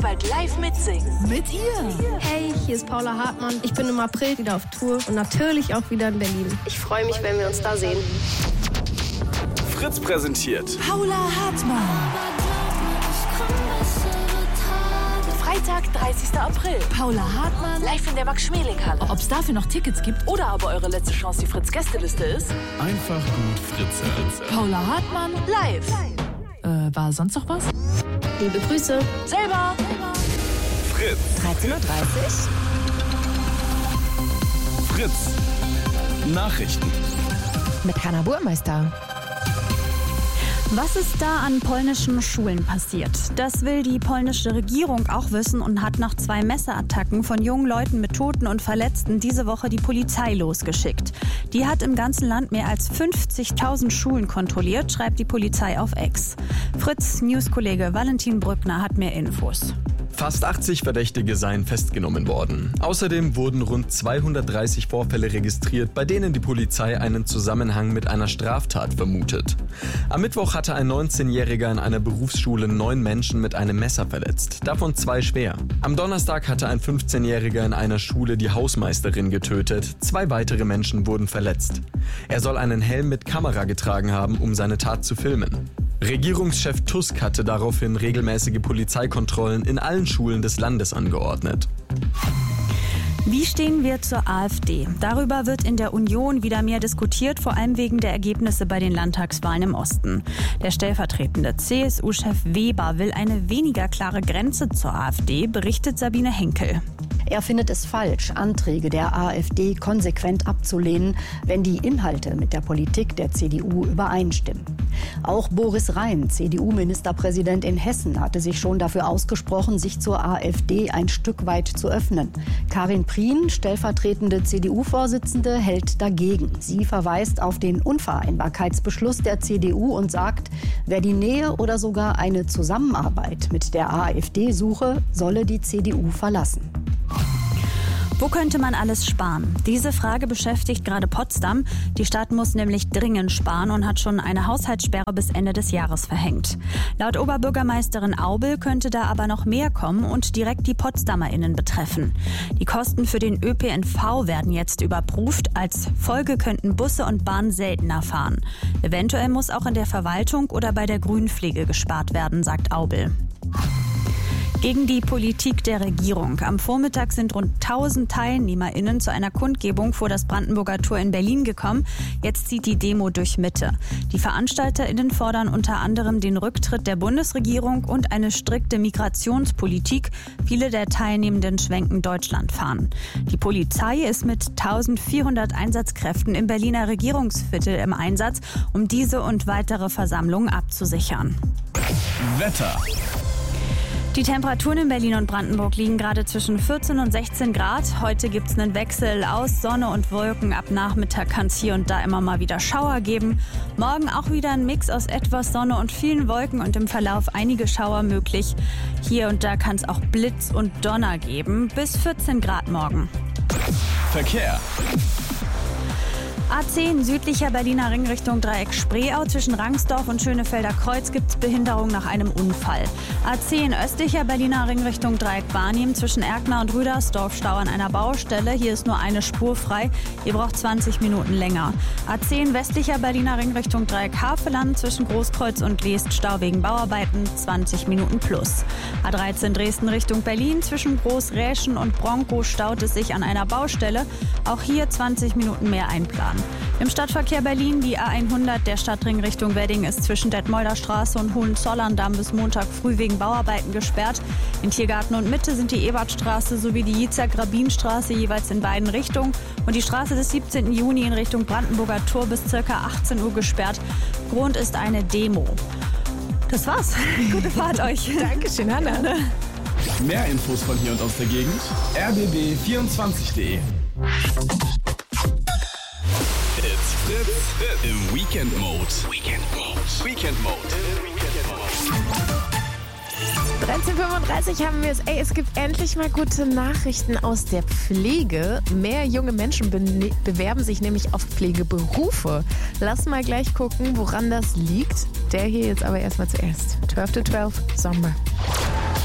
bald live mitsingen. Mit ihr. Hey, hier ist Paula Hartmann. Ich bin im April wieder auf Tour und natürlich auch wieder in Berlin. Ich freue mich, wenn wir uns da sehen. Fritz präsentiert Paula Hartmann. Freitag, 30. April. Paula Hartmann. Live in der Max-Schmeling-Halle. Ob es dafür noch Tickets gibt Oder aber eure letzte Chance, die Fritz-Gästeliste ist. einfach gut Fritze. Paula Hartmann Live. War sonst noch was? Liebe Grüße. Selber. Fritz. 13.30 Uhr. Fritz. Nachrichten. Mit Hannah Burmeister. Was ist da an polnischen Schulen passiert? Das will die polnische Regierung auch wissen und hat nach 2 Messerattacken von jungen Leuten mit Toten und Verletzten diese Woche die Polizei losgeschickt. Die hat im ganzen Land mehr als 50.000 Schulen kontrolliert, schreibt die Polizei auf X. Fritz-News-Kollege Valentin Brückner hat mehr Infos. Fast 80 Verdächtige seien festgenommen worden. Außerdem wurden rund 230 Vorfälle registriert, bei denen die Polizei einen Zusammenhang mit einer Straftat vermutet. Am Mittwoch hatte ein 19-Jähriger in einer Berufsschule 9 Menschen mit einem Messer verletzt, davon 2 schwer. Am Donnerstag hatte ein 15-Jähriger in einer Schule die Hausmeisterin getötet, 2 weitere Menschen wurden verletzt. Er soll einen Helm mit Kamera getragen haben, um seine Tat zu filmen. Regierungschef Tusk hatte daraufhin regelmäßige Polizeikontrollen in allen Schulen des Landes angeordnet. Wie stehen wir zur AfD? Darüber wird in der Union wieder mehr diskutiert, vor allem wegen der Ergebnisse bei den Landtagswahlen im Osten. Der stellvertretende CSU-Chef Weber will eine weniger klare Grenze zur AfD, berichtet Sabine Henkel. Er findet es falsch, Anträge der AfD konsequent abzulehnen, wenn die Inhalte mit der Politik der CDU übereinstimmen. Auch Boris Rhein, CDU-Ministerpräsident in Hessen, hatte sich schon dafür ausgesprochen, sich zur AfD ein Stück weit zu öffnen. Karin Prien, stellvertretende CDU-Vorsitzende, hält dagegen. Sie verweist auf den Unvereinbarkeitsbeschluss der CDU und sagt, wer die Nähe oder sogar eine Zusammenarbeit mit der AfD suche, solle die CDU verlassen. Wo könnte man alles sparen? Diese Frage beschäftigt gerade Potsdam. Die Stadt muss nämlich dringend sparen und hat schon eine Haushaltssperre bis Ende des Jahres verhängt. Laut Oberbürgermeisterin Aubel könnte da aber noch mehr kommen und direkt die PotsdamerInnen betreffen. Die Kosten für den ÖPNV werden jetzt überprüft. Als Folge könnten Busse und Bahnen seltener fahren. Eventuell muss auch in der Verwaltung oder bei der Grünpflege gespart werden, sagt Aubel. Gegen die Politik der Regierung. Am Vormittag sind rund 1000 TeilnehmerInnen zu einer Kundgebung vor das Brandenburger Tor in Berlin gekommen. Jetzt zieht die Demo durch Mitte. Die VeranstalterInnen fordern unter anderem den Rücktritt der Bundesregierung und eine strikte Migrationspolitik. Viele der Teilnehmenden schwenken Deutschland fahren. Die Polizei ist mit 1400 Einsatzkräften im Berliner Regierungsviertel im Einsatz, um diese und weitere Versammlungen abzusichern. Wetter. Die Temperaturen in Berlin und Brandenburg liegen gerade zwischen 14 und 16 Grad. Heute gibt es einen Wechsel aus Sonne und Wolken. Ab Nachmittag kann es hier und da immer mal wieder Schauer geben. Morgen auch wieder ein Mix aus etwas Sonne und vielen Wolken und im Verlauf einige Schauer möglich. Hier und da kann es auch Blitz und Donner geben. Bis 14 Grad morgen. Verkehr. A10 südlicher Berliner Ring Richtung Dreieck Spreeau. Zwischen Rangsdorf und Schönefelder Kreuz gibt es Behinderung nach einem Unfall. A10 östlicher Berliner Ring Richtung Dreieck Barnim. Zwischen Erkner und Rüdersdorf Stau an einer Baustelle. Hier ist nur eine Spur frei. Ihr braucht 20 Minuten länger. A10 westlicher Berliner Ring Richtung Dreieck Haveland. Zwischen Großkreuz und Leest Stau wegen Bauarbeiten. 20 Minuten plus. A13 Dresden Richtung Berlin. Zwischen Großräschen und Bronkow staut es sich an einer Baustelle. Auch hier 20 Minuten mehr einplanen. Im Stadtverkehr Berlin die A100, der Stadtring Richtung Wedding, ist zwischen Detmolder Straße und Hohenzollern-Damm bis Montag früh wegen Bauarbeiten gesperrt. In Tiergarten und Mitte sind die Ebertstraße sowie die Jitzek-Rabin-Straße jeweils in beiden Richtungen und die Straße des 17. Juni in Richtung Brandenburger Tor bis ca. 18 Uhr gesperrt. Grund ist eine Demo. Das war's. Gute Fahrt euch. Dankeschön, Hannah. Mehr Infos von hier und aus der Gegend. rbb24.de. It's Fritz im Weekend Mode. Weekend Mode. 13:35 haben wir es. Es gibt endlich mal gute Nachrichten aus der Pflege. Mehr junge Menschen bewerben sich nämlich auf Pflegeberufe. Lass mal gleich gucken, woran das liegt. Der hier jetzt aber erstmal zuerst. 12 to 12, Sommer.